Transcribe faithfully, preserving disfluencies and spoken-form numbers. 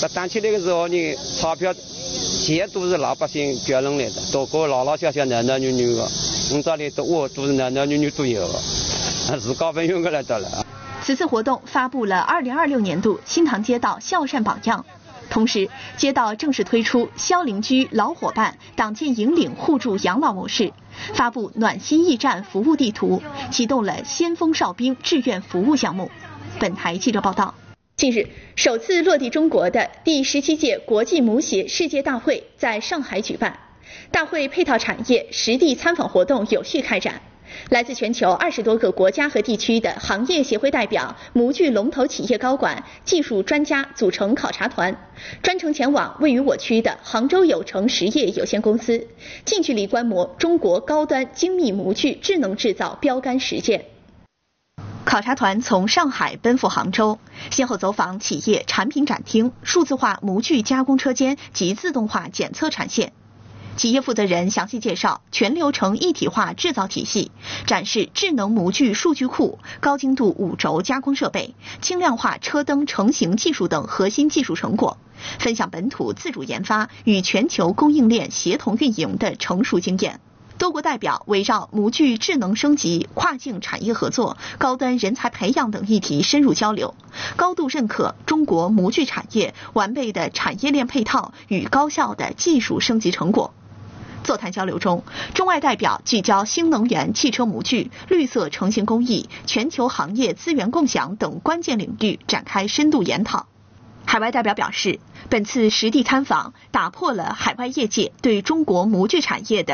那担起那个时候呢，钞票钱都是老百姓捐人来的，都个老老小小男男女女的，我们这里都我都是男男女女都有，是高分用过来的了。 此次活动发布了二零二六年度新塘街道孝善榜样，同时街道正式推出孝邻居老伙伴党建引领互助养老模式，发布暖心驿站服务地图，启动了先锋哨兵志愿服务项目。本台记者报道。近日，首次落地中国的第十七届国际母协世界大会在上海举办，大会配套产业实地参访活动有序开展。来自全球二十多个国家和地区的行业协会代表、模具龙头企业高管、技术专家组成考察团，专程前往位于我区的杭州有成实业有限公司，近距离观摩中国高端精密模具智能制造标杆实践。考察团从上海奔赴杭州，先后走访企业产品展厅、数字化模具加工车间及自动化检测产线。企业负责人详细介绍全流程一体化制造体系，展示智能模具数据库、高精度五轴加工设备、轻量化车灯成型技术等核心技术成果，分享本土自主研发与全球供应链协同运营的成熟经验。多国代表围绕模具智能升级、跨境产业合作、高端人才培养等议题深入交流，高度认可中国模具产业完备的产业链配套与高效的技术升级成果。座谈交流中，中外代表聚焦新能源汽车模具、绿色成型工艺、全球行业资源共享等关键领域展开深度研讨。海外代表表示，本次实地参访打破了海外业界对中国模具产业的